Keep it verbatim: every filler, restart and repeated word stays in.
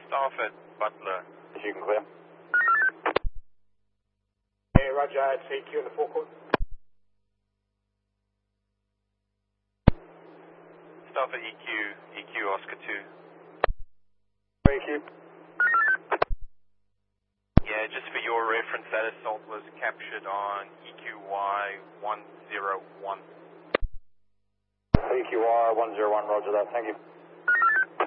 Staff at Butler. If you can clear. Hey, Roger, it's E Q in the forecourt. Staff at E Q, E Q Oscar two. E Q. Yeah, just for your reference, that assault was captured on E Q Y one zero one. E Q Y one zero one, roger that, thank you.